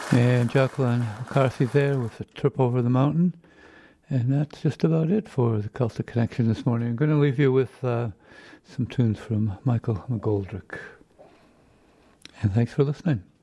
And Jacqueline McCarthy there with a trip over the mountain. And that's just about it for the Celtic Connection this morning. I'm going to leave you with some tunes from Michael McGoldrick. And thanks for listening.